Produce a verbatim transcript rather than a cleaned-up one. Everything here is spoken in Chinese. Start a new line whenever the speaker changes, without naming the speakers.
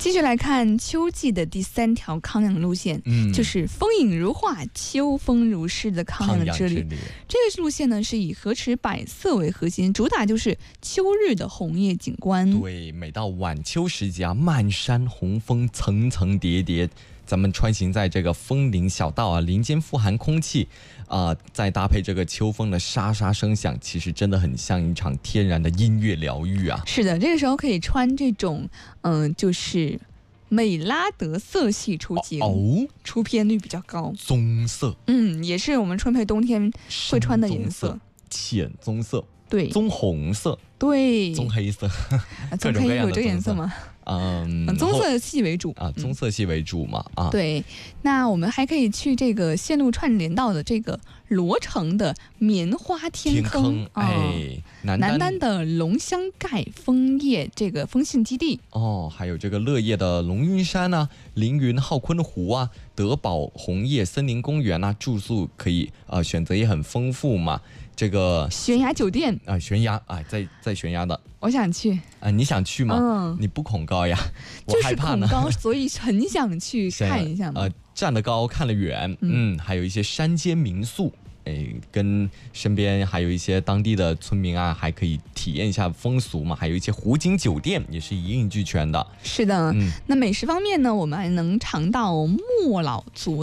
继续来看秋季的第三条康养路线，
嗯，
就是风影如画、秋风如诗的康养之旅。这个路线呢是以河池百色为核心，主打就是秋日的红叶景观。
对，每到晚秋时节啊，漫山红枫层层叠叠。咱们穿行在这个枫林小道啊，林间富含空气啊、呃，再搭配这个秋风的沙沙声响，其实真的很像一场天然的音乐疗愈啊。
是的，这个时候可以穿这种嗯、呃，就是美拉德色系出行哦，出片率比较高。
棕色，
嗯，也是我们春配冬天会穿的颜色。
浅棕色，
对，
棕红色，
对，
棕黑色，
棕黑有这个颜色吗？
嗯，
棕色系为主
啊，棕色系为主嘛、嗯、啊。
对，那我们还可以去这个线路串联到的这个罗城的棉花天坑，
天坑哎，
南丹, 南丹的龙香盖枫叶这个枫信基地
哦，还有这个乐业的龙云山啊，凌云浩坤湖啊，德宝红叶森林公园啊，住宿可以呃选择也很丰富嘛。这个
悬崖酒店
啊、呃，悬崖啊，在在悬崖的，
我想去啊、
呃，你想去吗？嗯，你不恐高呀？我害怕呢，
就是恐高，所以很想去看一下嘛。
呃，站得高，看得远，嗯，嗯还有一些山间民宿，哎，跟身边还有一些当地的村民啊，还可以体验一下风俗嘛。还有一些湖景酒店也是一应俱全的。
是的，嗯，那美食方面呢，我们还能尝到莫老族